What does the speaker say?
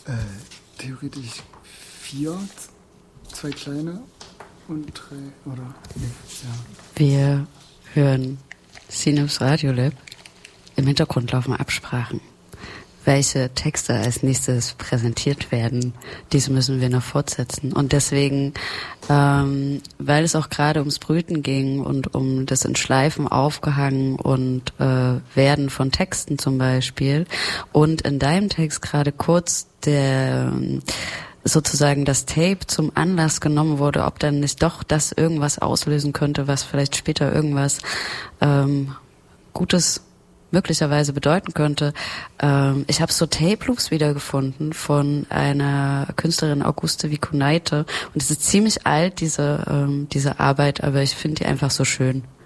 Theoretisch 4, 2 kleine und 3, oder? Nee, ja. Wir hören Sinus Radiolab. Im Hintergrund laufen Absprachen. Welche Texte als nächstes präsentiert werden, diese müssen wir noch fortsetzen. Und deswegen, weil es auch gerade ums Brüten ging und um das Entschleifen, Aufgehangen und Werden von Texten zum Beispiel, und in deinem Text gerade kurz sozusagen das Tape zum Anlass genommen wurde, ob dann nicht doch das irgendwas auslösen könnte, was vielleicht später irgendwas Gutes möglicherweise bedeuten könnte. Ich habe so Tape-Loops wiedergefunden von einer Künstlerin, Auguste Vicunaite, und es ist ziemlich alt, diese Arbeit, aber ich finde die einfach so schön.